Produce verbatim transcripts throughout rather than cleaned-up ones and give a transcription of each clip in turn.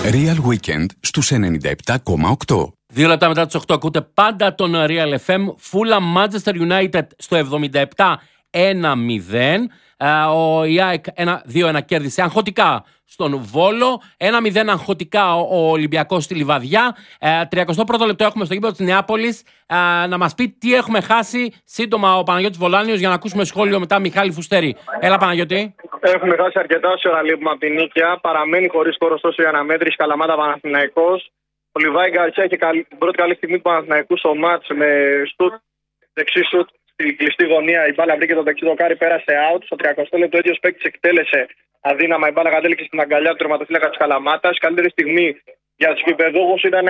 Real Weekend στους ενενήντα επτά κόμμα οκτώ. Δύο λεπτά μετά τις οκτώ ακούτε πάντα τον Real εφ εμ. Fulham Manchester United στο εβδομήντα επτά ένα μηδέν. Ο η ΑΕΚ δύο ένα κέρδισε αγχωτικά στον Βόλο. ένα μηδέν αγχωτικά ο Ολυμπιακός στη Λιβαδιά. τριακοστό πρώτο λεπτό έχουμε στο γήπεδο της Νεάπολης. Να μας πει τι έχουμε χάσει σύντομα ο Παναγιώτης Βολάνιος για να ακούσουμε σχόλιο μετά Μιχάλη Φουστέρη. Έλα Παναγιώτη. Έχουμε χάσει αρκετά ώρα λείπουμε από την νίκαια. Παραμένει χωρίς χώρο τόσο για αναμέτρηση. Καλαμάτα Παναθηναϊκός. Ο Λιβάη Γκαρσία έχει την πρώτη καλή στιγμή του Παναθηναϊκού στο μάτς με σουτ, δεξί σουτ στην κλειστή γωνία. Η μπάλα βρήκε το δεξί δοκάρι, πέρασε out. Στο τριακοστό λεπτό ο ίδιος παίκτης εκτέλεσε αδύναμα. Η μπάλα κατέληξε στην αγκαλιά του τερματοφύλακα της Καλαμάτας. Καλύτερη στιγμή για τους γηπεδούχους ήταν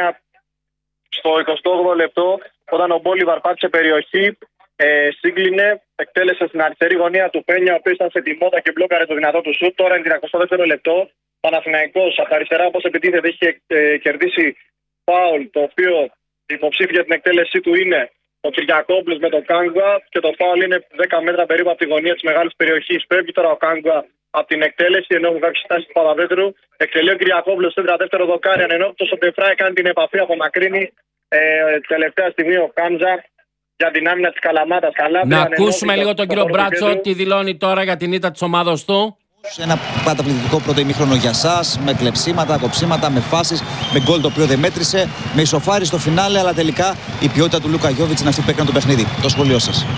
στο εικοστό όγδοο λεπτό όταν ο Μπόλιβαρ πάτησε περιοχή. Ε, σύγκλινε, εκτέλεσε στην αριστερή γωνία του Πένια, ο οποίος ήταν σε τιμότα και μπλόκαρε το δυνατό του σουτ. Τώρα είναι τριακοστό δεύτερο λεπτό. Παναθηναϊκός από τα αριστερά, όπως επιτίθεται, έχει ε, κερδίσει φάουλ, το οποίο υποψήφιο για την εκτέλεσή του είναι ο Κυριακόπουλος με τον Κάγκουα και το φάουλ είναι δέκα μέτρα περίπου από τη γωνία της μεγάλης περιοχής. Φεύγει τώρα ο Κάγκουα από την εκτέλεση, ενώ έχουν κάποιες στάσεις του Παπαδέτρου. Εκτελεί ο Κυριακόπουλος στο δεύτερο δοκάρι, ανενόχτως ο Τεφράι κάνει την επαφή από μακρύνη. Ε, τελευταία στιγμή ο Κάμζα για την άμυνα της Καλαμάτας. Να ακούσουμε λίγο τον κύριο Μπράτσο τι δηλώνει τώρα για την ήττα της ομάδος του. Ένα καταπληκτικό πρώτο ημίχρονο για σας, με κλεψίματα, κοψίματα, με φάσεις, με γκολ το οποίο δεν μέτρησε, με ισοφάρι στο φινάλε, αλλά τελικά η ποιότητα του Λούκα Γιόβιτς είναι αυτή που έκανε το παιχνίδι. Το σχόλιο σας.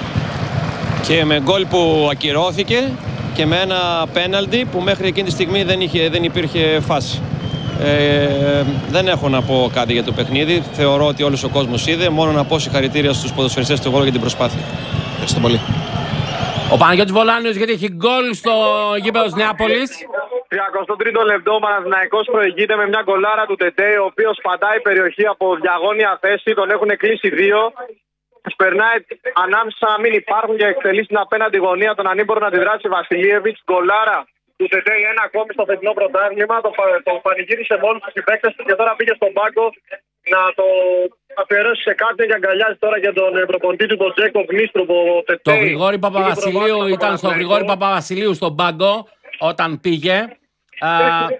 Και με γκολ που ακυρώθηκε και με ένα πέναλτι που μέχρι εκείνη τη στιγμή δεν, είχε, δεν υπήρχε φάση. Ε, δεν έχω να πω κάτι για το παιχνίδι. Θεωρώ ότι όλος ο κόσμος είδε. Μόνο να πω συγχαρητήρια στους ποδοσφαιριστές του Βόλου για την προσπάθεια. Ευχαριστώ πολύ. Ο Παναγιώτης Βολάνιος γιατί έχει γκολ στο γήπεδο της Νεάπολης. τριακοστό τρίτο λεπτό ο Παναθηναϊκός προηγείται με μια γκολάρα του Τετέι, ο οποίος πατάει περιοχή από διαγώνια θέση. Τον έχουν κλείσει δύο. Τους περνάει ανάμεσα να μην υπάρχουν και εκτελεί στην απέναντι γωνία τον ανήμπορο να αντιδράσει Βασιλίεβιτς. Γκολάρα του Τετέι, ένα ακόμη στο φετινό πρωτάθλημα. Το, το πανηγύρισε με όλους τους συμπαίκτες του και τώρα πήγε στον πάγκο να το αφιερώσει σε κάτι και αγκαλιάζει τώρα για τον προπονητή του, τον Τζέκο Γνίστρου. Το Γρηγόρη Παπαβασιλείου ήταν στο Γρηγόρη Παπαβασιλείου στον πάγκο όταν πήγε. Α,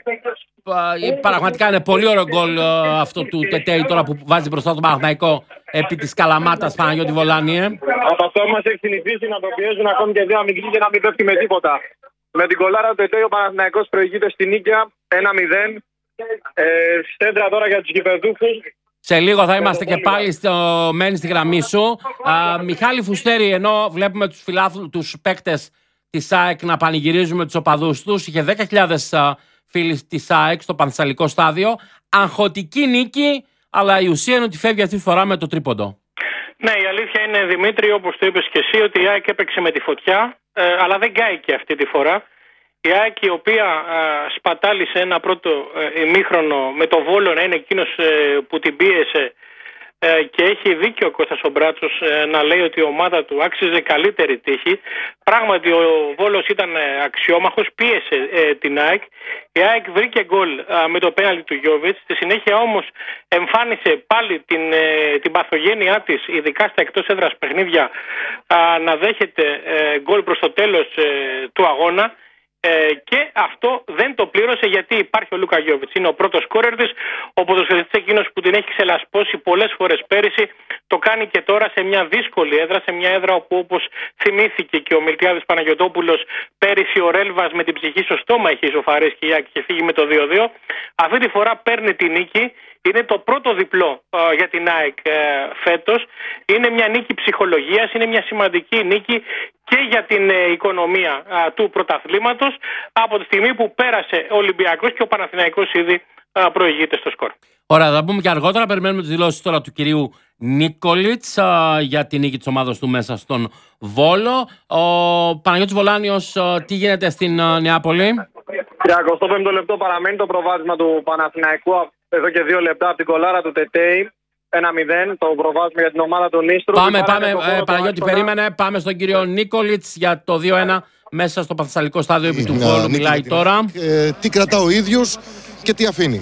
πραγματικά είναι πολύ ωραίο γκολ αυτό του Τετέι τώρα που βάζει μπροστά τον Παναθηναϊκό επί της Καλαμάτας. Παναγιώτη Βολάνιε. Από αυτό μας έχει συνηθίσει να το πιέζουν ακόμη και δύο αμυντικοί και να μην πέφτει με τίποτα. Με την κολάρα του Τετέι ο Παναθηναϊκός προηγείται στη νίκαια ένα μηδέν. Ε, στέντρα τώρα για τους γηπεδούχους. Σε λίγο θα είμαστε και πάλι στο μένει στη γραμμή σου. Α, Μιχάλη Φουστέρη, ενώ βλέπουμε τους φιλάθλους, τους παίκτες της ΑΕΚ να πανηγυρίζουν με τους οπαδούς τους, είχε δέκα χιλιάδες φίλοι της ΑΕΚ στο Πανθεσσαλικό στάδιο. Αγχωτική νίκη, αλλά η ουσία είναι ότι φεύγει αυτή τη φορά με το τρίποντο. Ναι, η αλήθεια είναι, Δημήτρη, όπως το είπες και εσύ, ότι η ΑΕΚ έπαιξε με τη φωτιά, ε, αλλά δεν κάηκε αυτή τη φορά. Η ΑΕΚ, η οποία ε, σπατάλησε ένα πρώτο ε, ημίχρονο με το Βόλο να είναι εκείνος ε, που την πίεσε, ε, και έχει δίκιο ο Κώστας ο Μπράτσος ε, να λέει ότι η ομάδα του άξιζε καλύτερη τύχη. Πράγματι ο Βόλος ήταν ε, αξιόμαχος, πίεσε ε, την ΑΕΚ. Η ΑΕΚ βρήκε γκολ ε, με το πέναλτι του Γιόβιτς. Στη συνέχεια όμως εμφάνισε πάλι την, ε, την παθογένειά της, ειδικά στα εκτός έδρας παιχνίδια, ε, να δέχεται ε, γκολ προς το τέλος ε, του αγώνα. Ε, και αυτό δεν το πλήρωσε γιατί υπάρχει ο Λούκα Γιόβιτς. Είναι ο πρώτος σκόρερ της, ο ποδοσφαιριστής εκείνος που την έχει ξελασπώσει πολλές φορές πέρυσι. Το κάνει και τώρα σε μια δύσκολη έδρα, σε μια έδρα όπου, όπως θυμήθηκε και ο Μιλτιάδης Παναγιωτόπουλος, πέρυσι ο Ρέλβας με την ψυχή στο στόμα είχε ισοφαρίσει και η ΑΕΚ είχε φύγει με το δύο δύο. Αυτή τη φορά παίρνει τη νίκη. Είναι το πρώτο διπλό uh, για την ΑΕΚ uh, φέτος. Είναι μια νίκη ψυχολογίας, είναι μια σημαντική νίκη και για την uh, οικονομία uh, του πρωταθλήματος, από τη στιγμή που πέρασε ο Ολυμπιακός και ο Παναθηναϊκός ήδη uh, προηγείται στο σκορ. Ωραία, θα πούμε και αργότερα. Περιμένουμε τις δηλώσεις τώρα του κυρίου Νίκολιτς uh, για την νίκη της ομάδας του μέσα στον Βόλο. Ο Παναγιώτης Βολάνιος, uh, τι γίνεται στην uh, Νεάπολη? τριακοστό πέμπτο λεπτό παραμένει το προβάδισμα του Παναθηναϊκού εδώ και δύο λεπτά από την κολάρα του Τετέι. ένα μηδέν το προβάδισμα για την ομάδα του Νίστρου. Πάμε, πάμε, ε, Παναγιώτη, περίμενε. Πάμε στον κύριο Νίκολιτς για το δύο ένα μέσα στο Πανθεσσαλικό στάδιο επί του Βόλου. Μιλάει τώρα. Ε, τι κρατά ο ίδιος και τι αφήνει.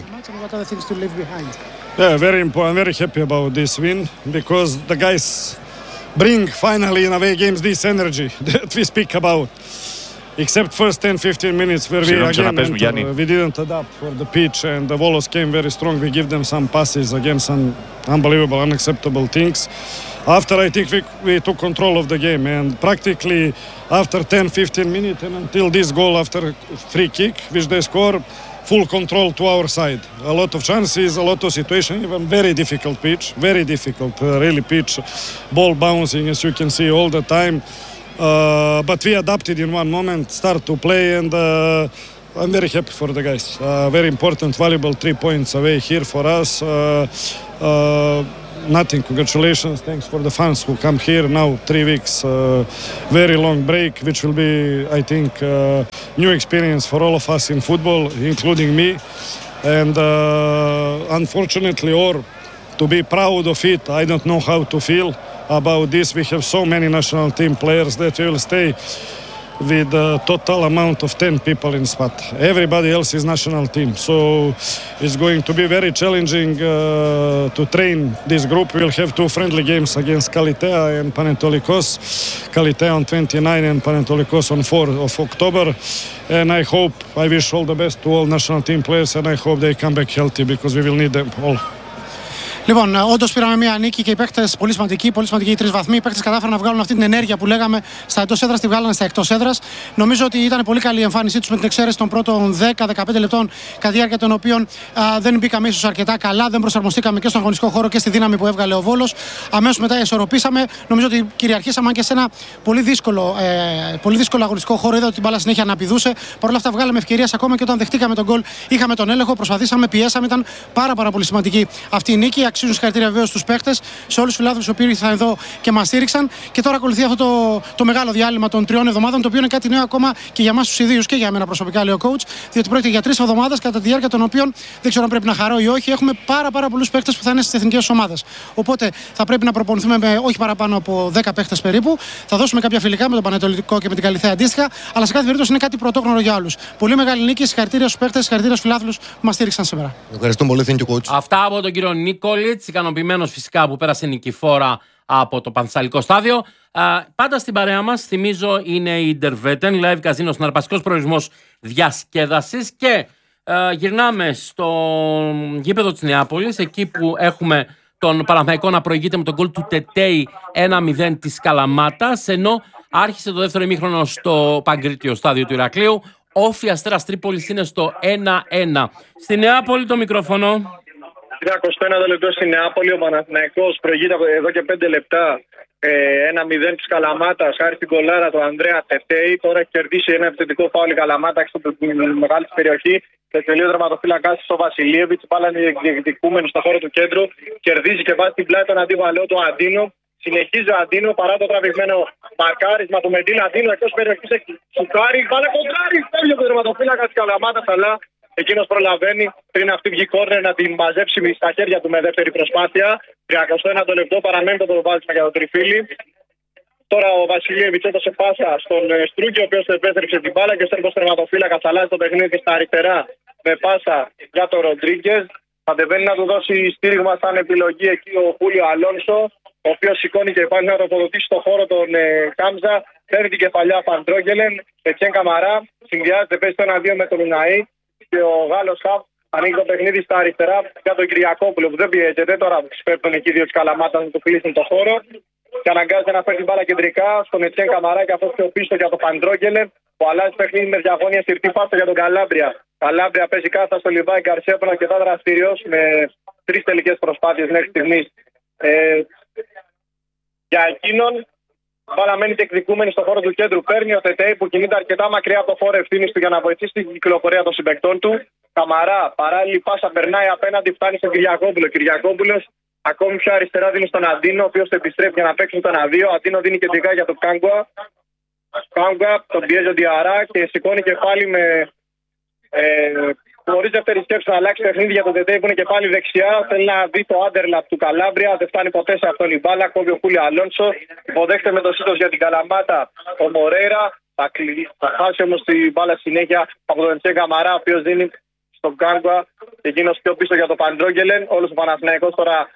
Yeah, very important. I'm very happy about this win because the guys bring finally in away games this energy that we speak about. except first ten fifteen minutes where we again enter, we didn't adapt for the pitch and the Volos came very strong. We give them some passes, again some unbelievable, unacceptable things. After I think we, we took control of the game and practically after ten fifteen minutes and until this goal after free kick which they score, full control to our side. A lot of chances, a lot of situations, even very difficult pitch, very difficult, uh, really pitch, ball bouncing as you can see all the time. Uh, but we adapted in one moment, start to play and uh, I'm very happy for the guys. Uh, very important, valuable three points away here for us. Uh, uh, Nothing. Congratulations. Thanks for the fans who come here now. Three weeks, uh, very long break, which will be, I think, uh, new experience for all of us in football, including me. And uh, unfortunately, or to be proud of it, I don't know how to feel about this. We have so many national team players that will stay with a total amount of ten people in spot. Everybody else is national team. So it's going to be very challenging uh, to train this group. We'll have two friendly games against Kalitea and Panetolikos. Kalitea on twenty-ninth and Panetolikos on fourth of October. And I hope, I wish all the best to all national team players and I hope they come back healthy because we will need them all. Λοιπόν, όντως πήραμε μια νίκη και οι παίκτες πολύ σημαντικοί, πολύ σημαντικοί οι τρεις βαθμοί. Οι παίκτες κατάφεραν να βγάλουν αυτή την ενέργεια που λέγαμε στα εντός έδρας, τη βγάλανε στα εκτός έδρας. Νομίζω ότι ήταν πολύ καλή η εμφάνισή τους με την εξαίρεση των πρώτων δέκα με δεκαπέντε λεπτών, κατά τη διάρκεια των οποίων α, δεν μπήκαμε ίσως αρκετά καλά, δεν προσαρμοστήκαμε και στον αγωνιστικό χώρο και στη δύναμη που έβγαλε ο Βόλος. Αμέσως μετά ισορροπήσαμε. Νομίζω ότι κυριαρχήσαμε και σε ένα πολύ δύσκολο, ε, πολύ δύσκολο αγωνιστικό χώρο. Είδα ότι την μπάλα συνέχεια αναπηδούσε. Παρ' όλα αυτά βγάλαμε ευκαιρίες ακόμα και όταν δεχτήκαμε τον γκολ. Είχαμε τον έλεγχο, προσπαθήσαμε, πιέσαμε. Ήταν πάρα, πάρα πολύ σημαντική αυτή η νίκη. Αξίζουν συγχαρητήρια βεβαίως στους παίκτες, σε όλους τους φιλάθλους που ήρθαν εδώ και μας στήριξαν. Και τώρα ακολουθεί αυτό το, το μεγάλο διάλειμμα των τριών εβδομάδων, το οποίο είναι κάτι νέο ακόμα και για εμάς τους ιδίους και για μένα προσωπικά, λέει ο coach, διότι πρόκειται για τρεις εβδομάδες κατά τη διάρκεια των οποίων δεν ξέρω αν πρέπει να χαρώ ή όχι. Έχουμε πάρα, πάρα πολλούς παίκτες που θα είναι στις εθνικές ομάδες. Οπότε θα πρέπει να προπονηθούμε με όχι παραπάνω από δέκα παίκτες περίπου. Θα δώσουμε κάποια φιλικά με τον Πανετολικό και με την Καλιθέα αντίστοιχα, αλλά σε κάθε περίπτωση είναι κάτι πρωτόγνωρο για όλους. Πολύ μεγάλη νίκη, συγχαρητήρια στους παίκτες, συγχαρητήρια στους φιλάθλους που μας στήριξαν σήμερα. Ευχαριστούμε πολύ, thank you, coach. Αυτά από τον κύριο Νίκολιτς, ικανοποιημένος φυσικά που πέρασε νικηφόρα από το Πανθεσσαλικό στάδιο. Α, πάντα στην παρέα μας, θυμίζω, είναι η Derveten, live καζίνο, συναρπαστικός προορισμός διασκέδασης και α, γυρνάμε στο γήπεδο της Νεάπολης, εκεί που έχουμε τον Παναθηναϊκό να προηγείται με τον γκολ του Τετέι ένα μηδέν της Καλαμάτας, ενώ άρχισε το δεύτερο ημίχρονο στο Παγκρίτιο στάδιο του Ηρακλείου. Όφη Αστέρας Τρίπολης είναι στο ένα ένα. Στη Νεάπολη το μικρόφωνο. τριακοστό ένατο λεπτό στη Νεάπολη, ο Παναθηναϊκός προηγείται εδώ και πέντε λεπτά ένα μηδέν της Καλαμάτας, χάρη στην κολάρα του Ανδρέα Τετέι. Τώρα έχει κερδίσει ένα επιθετικό φάουλ η Καλαμάτα στην μεγάλη της περιοχή. Σε τελείο δραματοφύλακας ο Βασιλίεβιτς, μπάλα είναι διεκδικούμενο στο χώρο του κέντρου. Κερδίζει και βάζει την πλάτη τον αντίβαλό του Αντίνο. Συνεχίζει ο Αντίνο παρά το τραβηγμένο μαρκάρισμα του Μεντίν. Αντίνο εκτός περιοχής έχει σουκάρει. Μπάλα κοντράρει. Φεύγει ο δραματοφύλακας της Καλαμάτας, αλλά εκείνος προλαβαίνει πριν αυτή βγει κόρνερ να την μαζέψει στα χέρια του με δεύτερη προσπάθεια. τριακοστό ένατο λεπτό παραμένει το προβάδισμα για τον Τριφύλι. Τώρα ο Βασιλίεβιτς έδωσε πάσα στον Στρούκη, ο οποίος επέστρεψε την μπάλα και ο Σέρβος τερματοφύλακας αλλάζει το παιχνίδι στα αριστερά με πάσα για τον Ροντρίγκες. Κατεβαίνει να του δώσει στήριγμα σαν επιλογή εκεί ο Χούλιο Αλόνσο, ο οποίος σηκώνει και πάλι να τροφοδοτήσει στο χώρο τον ε, Κάμζα. Παίρνει την κεφαλιά Φαντρόγγελεν, Πετσέν Καμαρά, συνδυάζεται, παίζει το ένα δύο με τον Ουναή και ο Γάλλος Χαβ ανοίγει το παιχνίδι στα αριστερά για τον Κυριακόπουλο που δεν πιέζεται. Τώρα ξυπέπτουν εκεί δύο της Καλαμάτας να του κλείσουν το χώρο και αναγκάζεται να φέρει την μπάλα κεντρικά στον Ετσέν Καμαρά και αυτό πιο πίσω για τον Φαντρόγγελεν που αλλάζει παιχνίδι με διαγώνια συρτή πάσα για τον Καλάμπρια. Καλάμπρια παίζει κάθετα στο Λιβάη Γκαρσία που είναι αρκετά δραστηριος με τρεις τελικές προσπάθειες μέχρι στιγμής. Ε, για εκείνον, μπάλα μένει διεκδικούμενη στο χώρο του κέντρου. Παίρνει ο Τετέι που κινείται αρκετά μακριά από το χώρο ευθύνης του για να βοηθήσει την κυκλοφορία των συμπαικτών του. Καμαρά, παράλληλη πάσα περνάει απέναντι, φτάνει στον Κυριακόπουλο. Κυριακόπουλος ακόμη πιο αριστερά δίνει στον Αντίνο, ο οποίος επιστρέφει για να παίξει τον Αδείο. Αντίνο δίνει κεντρικά για τον Κάγκουα. Κάγκουα τον πιέζει ο Διαρά και σηκώνει και πάλι με. Ε, Χωρίς δεύτερη σκέψη να αλλάξει παιχνίδι για τον Τετέι που είναι και πάλι δεξιά. Θέλει να δει το άντερλαπ του Καλάμπρια. Δεν φτάνει ποτέ σε αυτόν η μπάλα. Κόβει ο Χούλιο Αλόνσο. Υποδέχεται με το σύντος για την Καλαμάτα ο Μορέιρα. Θα, θα χάσει όμως την μπάλα συνέχεια από τον Ετσέν Καμαρά, ο οποίος δίνει στον Κάγκουα. Και εκείνος πιο πίσω για τον Παντρόγγελεν. Όλος ο Παναθηναϊκός τώρα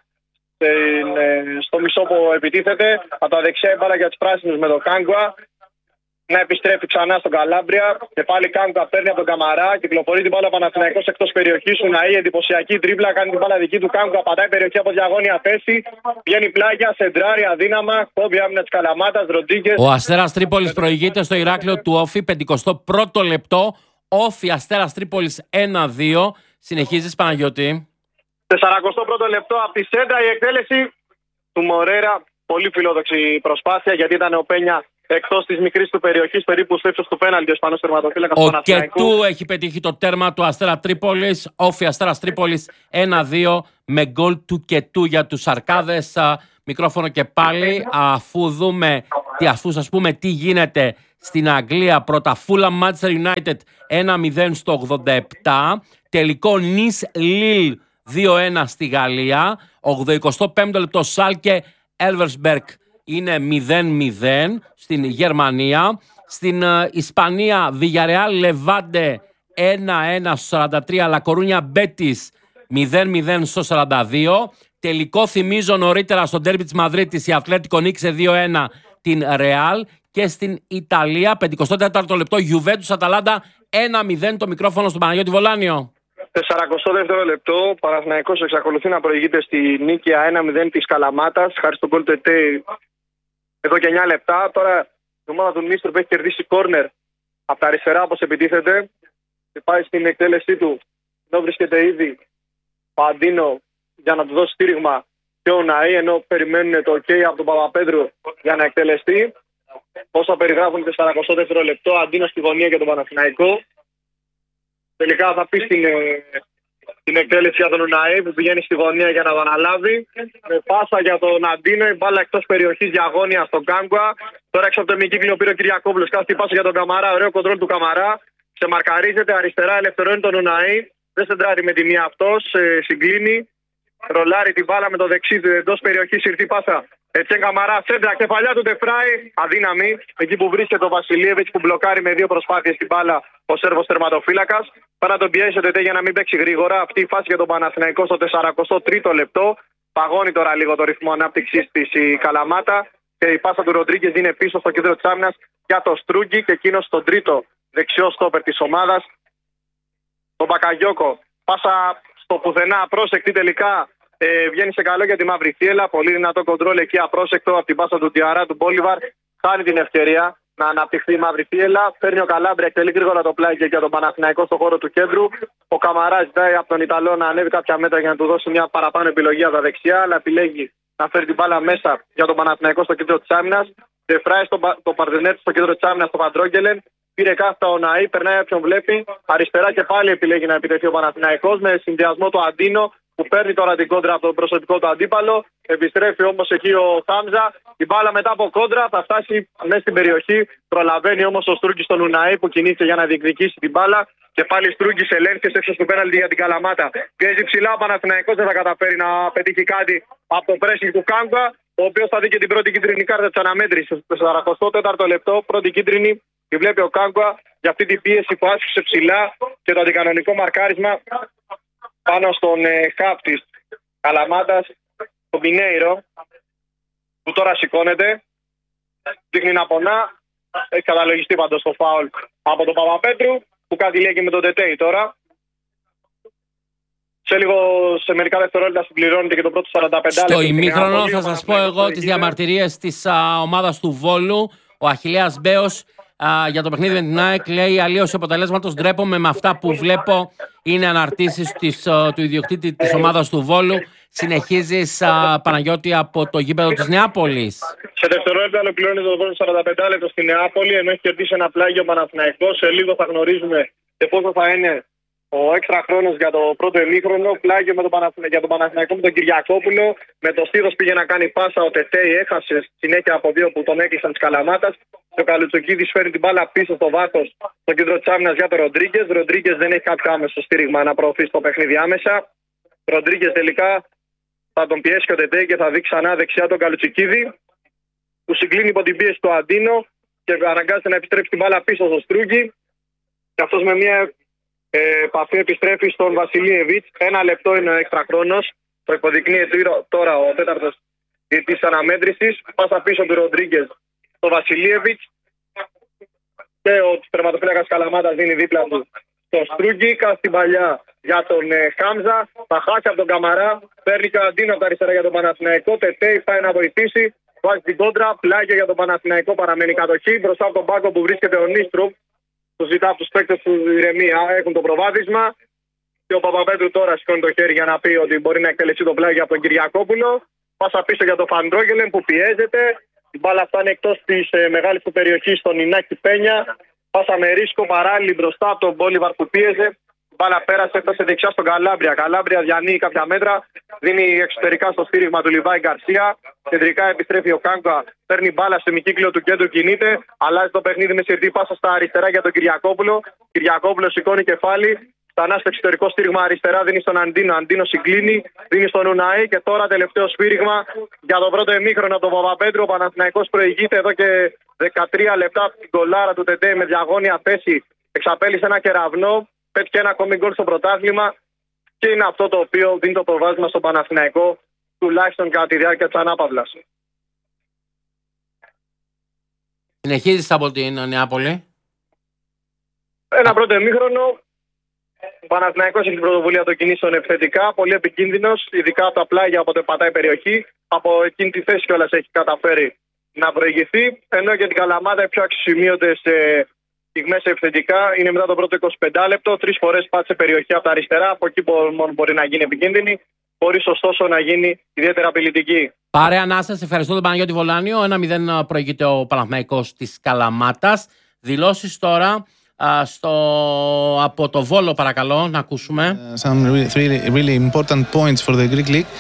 στο μισό που επιτίθεται. Από τα δεξιά η μπάλα για τους πράσινους με τον Κάγκουα. να επιστρέφει ξανά στον Καλάμπρια. Και πάλι Κάγκουα παίρνει από τον Καμαρά. Κυκλοφορεί την μπάλα ο Παναθηναϊκός εκτός περιοχής. Ουναή, εντυπωσιακή τρίπλα. Κάνει την μπάλα δική του. Κάγκουα πατάει περιοχή από διαγώνια θέση. Βγαίνει πλάγια, σεντράρει αδύναμα. Κόβει άμυνα της Καλαμάτας. Ροντρίγκες. Ο Αστέρας Τρίπολης προηγείται στο Ηράκλειο του Όφη. πενηκοστό πρώτο λεπτό. Όφη Αστέρας Τρίπολης ένα δύο. Συνεχίζεις, Παναγιώτη. σαρανταοστό πρώτο λεπτό από τη σέντρα η εκτέλεση του Μορέρα. Πολύ φιλόδοξη προσπάθεια γιατί ήταν ο Πένια εκτός της μικρής του περιοχής, περίπου στο ύψος του πέναλτι ο Ισπανός τερματοφύλακας του Παναθηναϊκού. Ο Κετού έχει πετύχει το τέρμα του Αστέρα Τρίπολης. Όφη Αστέρας Τρίπολης ένα δύο με γκολ του Κετού για τους Αρκάδες. Μικρόφωνο και πάλι, αφού δούμε, τι, αφού σας πούμε τι γίνεται στην Αγγλία. Πρώτα Fulham Manchester United ένα μηδέν στο ογδόντα επτά. Τελικό Nice Lille δύο ένα στη Γαλλία. ογδοηκοστό πέμπτο λεπτό Σάλκε Elversberg είναι μηδέν μηδέν στην Γερμανία. Στην uh, Ισπανία Villarreal Levante ένα ένα στο σαράντα τρία. La Coruña Betis μηδέν μηδέν στο σαράντα δύο. Τελικό θυμίζω νωρίτερα στο ντέρμπι της Μαδρίτης η Ατλέτικο νίκησε δύο ένα την Real. Και στην Ιταλία πενηκοστό τέταρτο λεπτό Juventus Αταλάντα ένα μηδέν. Το μικρόφωνο στον Παναγιώτη Βολάνιο. σαρανταοστό δεύτερο λεπτό, ο Παναθηναϊκός εξακολουθεί να προηγείται στη νίκη ένα μηδέν της Καλαμάτας, χάρη στον γκολ του ΕΤΕ εδώ και εννιά λεπτά. Τώρα η ομάδα του Νίστρου που έχει κερδίσει κόρνερ από τα αριστερά όπως επιτίθεται και πάει στην εκτέλεσή του. Εδώ βρίσκεται ήδη ο Αντίνο για να του δώσει στήριγμα και ο Ναή, ενώ περιμένουν το OK από τον Παπαπέτρου για να εκτελεστεί. Όσα περιγράφουν και σαρανταοστό δεύτερο λεπτό, Αντίνο στη γωνία για τον Παναθηναϊκό. Τελικά θα πει στην, την εκτέλεση για τον Ουναή που πηγαίνει στη γωνία για να το αναλάβει. Με πάσα για τον Αντίνο, η μπάλα εκτός περιοχής διαγώνια στον Κάγκουα. Τώρα έξω από το ημικύκλιο πήρε ο Κυριακόπουλος. Κάθεται πάσα για τον Καμαρά, ωραίο κοντρόλ του Καμαρά. Ξεμαρκαρίζεται αριστερά, ελευθερώνει τον Ουναή. Δεν σεντράρει με τη μία αυτός, συγκλίνει. Ρολάρει την μπάλα με το δεξί εντός περιοχής, ήρθει πάσα. Ετσέν Καμαρά, σέντρα, κεφαλιά του Ντεφράι, αδύναμη. Εκεί που βρίσκεται ο Βασιλίεβιτς που μπλοκάρει με δύο προσπάθειες την μπάλα ο Σέρβος τερματοφύλακας. Πάει να τον πιέσει ο Τετέ για να μην παίξει γρήγορα. Αυτή η φάση για τον Παναθηναϊκό στο σαρανταοστό τρίτο λεπτό. Παγώνει τώρα λίγο το ρυθμό ανάπτυξης της η Καλαμάτα. Και η πάσα του Ροντρίγκες είναι πίσω στο κέντρο της άμυνας για το Στρούγκι και εκείνος στον τρίτο δεξιό στόπερ της ομάδας. Τον Μπακαγιώκο. Πάσα στο πουθενά, πρόσεκτη τελικά. Ε, βγαίνει σε καλό για τη μαύρη θύελα. Πολύ δυνατό κοντρόλ εκεί, απρόσεκτο από την πάσα του Τιαρά του Μπόλιβαρ. Χάνει την ευκαιρία να αναπτυχθεί η μαύρη θύελα. Παίρνει ο Καλάμπρια, εκτελεί γρήγορα το πλάγι για τον Παναθηναϊκό στο χώρο του κέντρου. Ο Καμαρά ζητάει από τον Ιταλό να ανέβει κάποια μέτρα για να του δώσει μια παραπάνω επιλογή από τα δεξιά, αλλά επιλέγει να φέρει την μπάλα μέσα για τον Παναθηναϊκό στο κέντρο τη άμυνας. Δεφράει το Παρδενέτ στο κέντρο τη άμυνας, στο Παντρόγκελεν. Πήρε κάθετα ο Ναή, περνάει όποιον βλέπει. Αριστερά και πάλι επιλέγει να επιτεθεί ο Παναθηναϊκός με συνδυασμό του Αντίνο που παίρνει τώρα την κόντρα από τον προσωπικό του αντίπαλο. Επιστρέφει όμως εκεί ο Χάμζα. Η μπάλα μετά από κόντρα θα φτάσει μέσα στην περιοχή. Προλαβαίνει όμως ο Στρούγκης στον Ουναή που κινήθηκε για να διεκδικήσει την μπάλα. Και πάλι Στρούγκης ελέγχεται έξω στο πέναλτι για την Καλαμάτα. Πιέζει ψηλά ο Παναθηναϊκός, δεν θα καταφέρει να πετύχει κάτι από το pressing του Κάγκουα, ο οποίος θα δει και την πρώτη κίτρινη κάρτα της αναμέτρησης. Στο σαρανταοστό τέταρτο λεπτό, πρώτη κίτρινη. Τη βλέπει ο Κάγκουα για αυτή την πίεση που άσκησε ψηλά και το αντικανονικό μαρκάρισμα πάνω στον ε, χαπ της Καλαμάτας, τον Πινέιρο, που τώρα σηκώνεται, δείχνει να πονά. Έχει καταλογιστεί πάντως το φάουλ από τον Παπαπέτρου, που κάτι λέει και με τον Τετέι τώρα. Σε λίγο, σε μερικά δευτερόλεπτα συμπληρώνεται και το πρώτο σαράντα πέντε λεπτό. Στο ημίχρονο θα σας πω εγώ τις διαμαρτυρίες της α, ομάδας του Βόλου. Ο Αχιλλέας Μπέος α, για το παιχνίδι με την ΑΕΚ λέει: αλλίως αποτελέσματος, ντρέπομαι με αυτά που βλέπω. Είναι αναρτήσεις της, α, του ιδιοκτήτη της ομάδας του Βόλου. Συνεχίζεις, α, Παναγιώτη, από το γήπεδο της Νεάπολης. Σε δευτερόλεπτα ολοκληρώνει το πρώτο σαράντα πέντε λεπτό στη Νεάπολη, ενώ έχει κερδίσει ένα πλάγιο Παναθηναϊκός. Σε λίγο θα γνωρίζουμε και πόσο θα είναι ο έξτρα χρόνος για το πρώτο ημίχρονο. Πλάγιο με τον Παναθηνα... για τον Παναθηναϊκό με τον Κυριακόπουλο. Με το στήθος πήγε να κάνει πάσα. Ο Τετέι έχασε συνέχεια από δύο που τον έκλεισαν της Καλαμάτας. Ο Καλουτσοκίδης φέρει την μπάλα πίσω στο βάθος στο κέντρο της άμυνας για τον Ροντρίγκες. Ροντρίγκες δεν έχει κάποιο άμεσο στήριγμα να προωθήσει το παιχνίδι άμεσα. Ροντρίγκες τελικά θα τον πιέσει και ο Τετέι και θα δει ξανά δεξιά τον Καλουτσοκίδη, που συγκλίνει υπό την πίεση του Αντίνο και αναγκάζεται να επιστρέψει την μπάλα πίσω στο Στρούγκι. Και αυτός με μια ε, επαφή επιστρέφει στον Βασιλίεβιτς. Ένα λεπτό είναι ο έξτρα χρόνος. Το υποδεικνύει τώρα ο τέταρτος της αναμέτρησης. Πάσα πίσω του Ροντρίγκες στο Βασιλίεβιτς. Και ο τερματοφύλακας Καλαμάτας δίνει δίπλα του τον Στρούγκικα στην παλιά για τον ε, Χάμζα. Θα χάσει από τον Καμαρά. Παίρνει και ο Αντίνο από τα αριστερά για τον Παναθηναϊκό. Τετέι πάει να βοηθήσει. Βάζει την κόντρα. Πλάγια για τον Παναθηναϊκό. Παραμένει κατοχή. Μπροστά από τον πάγκο που βρίσκεται ο Νίστροπ. Του ζητά από του παίκτες του ηρεμία. Έχουν το προβάδισμα. Και ο Παπαπέτρου τώρα σηκώνει το χέρι για να πει ότι μπορεί να εκτελεστεί το πλάγιο από τον Κυριακόπουλο. Πάσα πίσω για τον Φαντρόγελεν που πιέζεται. Η μπάλα φτάνει εκτός της ε, μεγάλης του περιοχής στον Ινάκη Πένια. Πάσα με ρίσκο παράλληλη μπροστά από τον Μπόλιβαρ που πίεζε. Η μπάλα πέρασε, έφτασε δεξιά στον Καλάμπρια. Καλάμπρια διανύει κάποια μέτρα. Δίνει εξωτερικά στο στήριγμα του Λιβάη Γκαρσία. Κεντρικά επιστρέφει ο Κάνκα. Παίρνει μπάλα στο ημικύκλιο του κέντρου, κινείται. Αλλάζει το παιχνίδι με συρτή πάσα στα αριστερά για τον Κυριακόπουλο. Κυριακόπουλο σηκώνει κεφάλι. Ξανά στο εξωτερικό στήριγμα αριστερά δίνει στον Αντίνο. Αντίνο συγκλίνει, δίνει στον Ουναή και τώρα τελευταίο σφύριγμα για το πρώτο ημίχρονο από τον Παπαπέτρου. Ο Παναθηναϊκός προηγείται εδώ και δεκατρία λεπτά από την κολάρα του Τεντέ με διαγώνια θέση. Εξαπέλυσε ένα κεραυνό, πέτυχε ένα ακόμη γκολ στο πρωτάθλημα και είναι αυτό το οποίο δίνει το προβάδισμα στον Παναθηναϊκό, τουλάχιστον κατά τη διάρκεια της ανάπαυλας. Συνεχίζεις από την Νεάπολη. Ένα πρώτο ημίχρονο. Ο Παναθηναϊκός έχει την πρωτοβουλία των κινήσεων επιθετικά, πολύ επικίνδυνος, ειδικά από τα πλάγια όποτε πατάει περιοχή. Από εκείνη τη θέση κιόλας έχει καταφέρει να προηγηθεί. Ενώ για την Καλαμάτα οι πιο αξιοσημείωτες στιγμές επιθετικά είναι μετά το πρώτο εικοσιπέντε λεπτό. Τρεις φορές πάτησε περιοχή από τα αριστερά, από εκεί μόνο μπορεί να γίνει επικίνδυνη, χωρίς ωστόσο να γίνει ιδιαίτερα απειλητική. Πάρε ανάσταση, ευχαριστώ τον Παναγιώτη Βολάνιο. ένα μηδέν προηγείται ο Παναθηναϊκός της Καλαμάτας. Δηλώσεις τώρα. Στο, από το Βόλο παρακαλώ να ακούσουμε. Uh, some really, really important points for the Greek League.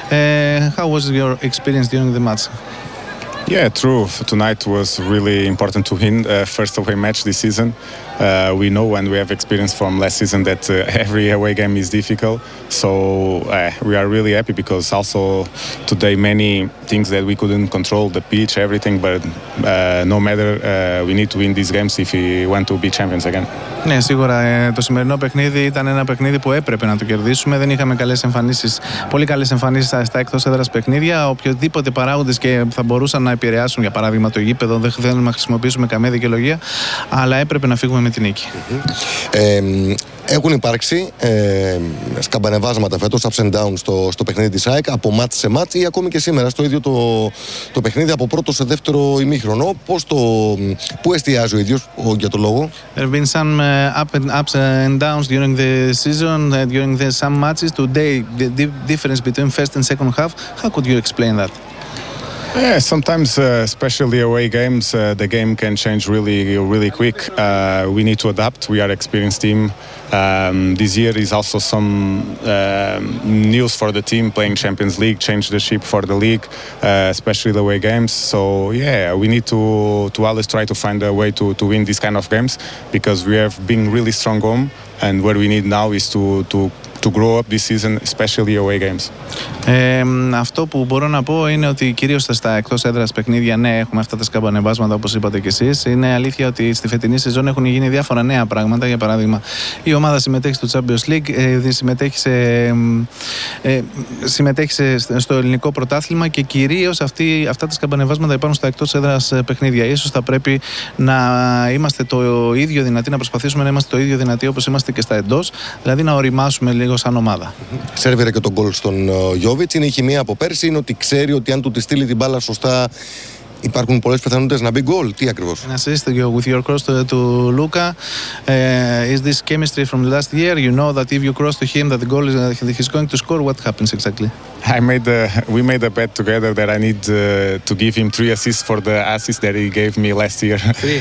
Uh, how was your experience during the match? Yeah, true. Tonight was really important to win uh, first away match this season. Uh, we know and we have experience from last season that uh, every away game is difficult. So uh, we are really happy because also today many things that we couldn't control, the pitch, everything, but uh, no matter, uh, we need to win these games if we want to be champions again. Ναι, σίγουρα ε, το σημερινό παιχνίδι ήταν ένα παιχνίδι που έπρεπε να το κερδίσουμε. Δεν είχαμε καλές εμφανίσεις, πολύ καλές εμφανίσεις στα, στα εκτός έδρας παιχνίδια. Οποιοδήποτε παράγοντες και θα μπορούσαν να επηρεάσουν, για παράδειγμα το γήπεδο, δεν θέλουμε να χρησιμοποιήσουμε καμία δικαιολογία, αλλά έπρεπε να φύγουμε με την νίκη. Mm-hmm. Ε, έχουν υπάρξει ε, σκαμπανεβάσματα φέτος, ups and downs στο, στο παιχνίδι της ΑΕΚ, από μάτς σε μάτς ή ακόμη και σήμερα στο ίδιο το, το παιχνίδι, από πρώτο σε δεύτερο ημίχρονο. Πώς το, πού εστιάζει ο ίδιος ο, για το λόγο? There have been some uh, up and, ups and downs during the season, uh, during the, some matches. Today, the di- difference between first and second half, how could you explain that? Yeah, sometimes, uh, especially away games, uh, the game can change really, really quick. Uh, we need to adapt. We are an experienced team. Um, this year is also some uh, news for the team playing Champions League, change the shape for the league, uh, especially the away games. So yeah, we need to to always try to find a way to to win these kind of games because we have been really strong home, and what we need now is to to to grow up this season, especially away games. Ε, αυτό που μπορώ να πω είναι ότι κυρίως στα εκτός έδρας παιχνίδια, ναι, έχουμε αυτά τα σκαμπανεβάσματα όπως είπατε και εσείς. Είναι αλήθεια ότι στη φετινή σεζόν έχουν γίνει διάφορα νέα πράγματα. Για παράδειγμα, η ομάδα συμμετέχει στο Champions League, ε, συμμετέχει, σε, ε, συμμετέχει σε, στο ελληνικό πρωτάθλημα και κυρίως αυτοί, αυτά τα σκαμπανεβάσματα υπάρχουν στα εκτός έδρας παιχνίδια. Ίσως θα πρέπει να είμαστε το ίδιο δυνατοί, να προσπαθήσουμε να είμαστε το ίδιο δυνατοί όπως είμαστε και στα εντός, δηλαδή να οριμάσουμε λίγο σαν ομάδα. Σέρβιρε και τον γκολ στον Γιόβιτς. Είναι η χημεία από πέρσι, είναι ότι ξέρει ότι αν του τη στείλει την μπάλα σωστά υπάρχουν πολλές πιθανότητες να μπει γκολ. Τι ακριβώς? An assist with your cross to, to Luka. Uh, is this chemistry from last year? You know that if you cross to him that the goal is uh, he's going to score. What happens exactly? I made a, we made a bet together that I need uh, to give him three assists for the assist that he gave me last year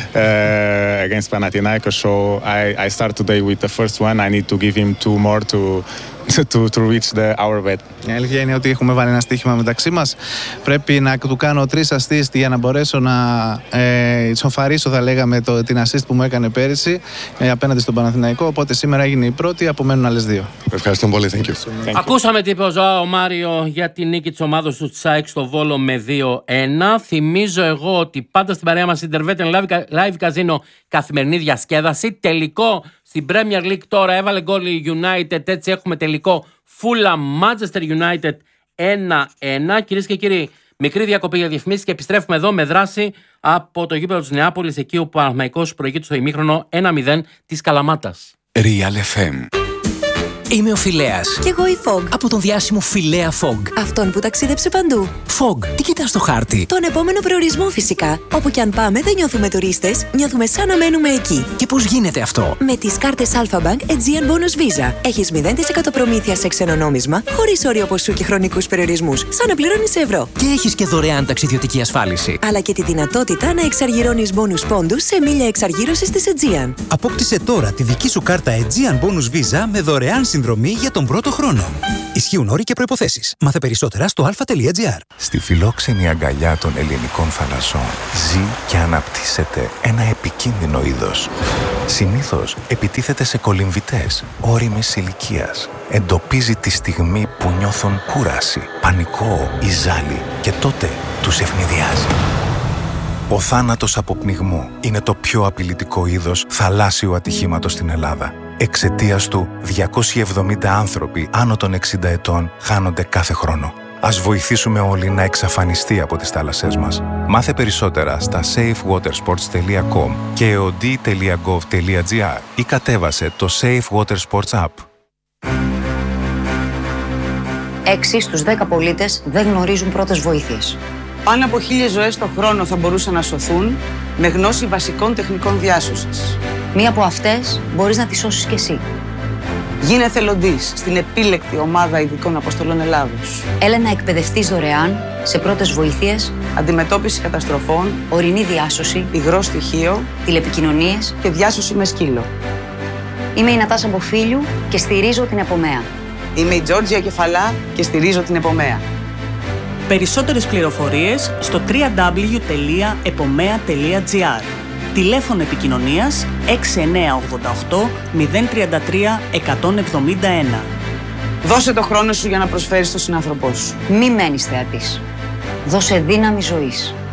uh, against Panathinaikos. So I, I start today with the first one. I need to give him two more to to, to reach the our bet. Η αλήθεια είναι ότι έχουμε βάλει ένα στοίχημα μεταξύ μας. Πρέπει να του κάνω τρεις assist για να μπορέσω να ε, ισοφαρίσω, θα λέγαμε, το, την assist που μου έκανε πέρυσι ε, απέναντι στον Παναθηναϊκό. Οπότε σήμερα έγινε η πρώτη, απομένουν άλλες δύο. Ευχαριστώ πολύ. Thank you. Thank you. Ακούσαμε τι είπε ο Ζωάο Μάριο για τη νίκη της ομάδας του Τσάικ στο Βόλο με δύο ένα. Θυμίζω εγώ ότι πάντα στην παρέα μας Ιντερβέτεν Live Casino, καθημερινή διασκέδαση. Τελικό στην Premier League τώρα έβαλε γκολ η United, έτσι έχουμε τελικό Fulham Manchester United ένα ένα. Κυρίες και κύριοι, Μικρή διακοπή για διαφημίσεις και επιστρέφουμε εδώ με δράση από το γήπεδο της Νεάπολης, εκεί ο Παναθηναϊκός προηγείται στο ημίχρονο ένα μηδέν της Καλαμάτας. Real εφ εμ. Είμαι ο Φιλέας. Κι εγώ η Fog. Από τον διάσημο Φιλέα Fog. Αυτόν που ταξίδεψε παντού. Fog, τι κοιτάς στο χάρτη? Τον επόμενο προορισμό φυσικά. Όπου κι αν πάμε δεν νιώθουμε τουρίστες, νιώθουμε σαν να μένουμε εκεί. Και πώς γίνεται αυτό? Με τις κάρτες Alpha Bank Aegean Bonus Visa. Έχεις μηδέν τοις εκατό προμήθεια σε ξένο νόμισμα, χωρίς όριο ποσού και χρονικούς περιορισμούς, σαν να πληρώνεις σε ευρώ. Και έχεις και δωρεάν ταξιδιωτική ασφάλιση. Αλλά και τη δυνατότητα να εξαργυρώνεις bonus πόντους σε μίλια εξαργύρωσης της Aegean. Απόκτησε τώρα τη δική σου κάρτα Aegean Bonus Visa με δωρεάν συνδρομή για τον πρώτο χρόνο. Ισχύουν όροι και προϋποθέσεις. Μάθε περισσότερα στο αλφα τελεία τζι άρ. Στη φιλόξενη αγκαλιά των ελληνικών θαλασσών ζει και αναπτύσσεται ένα επικίνδυνο είδος. Συνήθως επιτίθεται σε κολυμβητές ώριμης ηλικίας. Εντοπίζει τη στιγμή που νιώθουν κούραση, πανικό ή ζάλι και τότε τους ευνηδιάζει. Ο θάνατος από πνιγμό είναι το πιο απειλητικό είδος θαλάσσιου ατυχήματος στην Ελλάδα. Εξαιτίας του, διακόσιοι εβδομήντα άνθρωποι άνω των εξήντα ετών χάνονται κάθε χρόνο. Ας βοηθήσουμε όλοι να εξαφανιστεί από τις θάλασσές μας. Μάθε περισσότερα στα safe water sports τελεία com και e o d τελεία gov τελεία g r ή κατέβασε το Safe Water Sports App. Έξι στους δέκα πολίτες δεν γνωρίζουν πρώτες βοήθειες. Πάνω από χίλιες ζωές το χρόνο θα μπορούσαν να σωθούν με γνώση βασικών τεχνικών διάσωσης. Μία από αυτές μπορείς να τη σώσεις κι εσύ. Γίνε εθελοντής στην επίλεκτη ομάδα ειδικών αποστολών Ελλάδος. Έλα να εκπαιδευτείς δωρεάν σε πρώτες βοήθειες, αντιμετώπιση καταστροφών, ορεινή διάσωση, υγρό στοιχείο, τηλεπικοινωνίες και διάσωση με σκύλο. Είμαι η Νατάσα Μποφίλιου και στηρίζω την Επομέα. Είμαι η Τζόρτζια Κεφαλά και στηρίζω την Επομέα. Περισσότερες πληροφορίες στο double-u double-u double-u τελεία epomea τελεία τζι άρ. Τηλέφωνο επικοινωνίας έξι εννιά οκτώ οκτώ μηδέν τρία τρία εκατό εβδομήντα ένα. Δώσε το χρόνο σου για να προσφέρεις στον συνάνθρωπό σου. Μη μένεις θεατής. Δώσε δύναμη ζωής.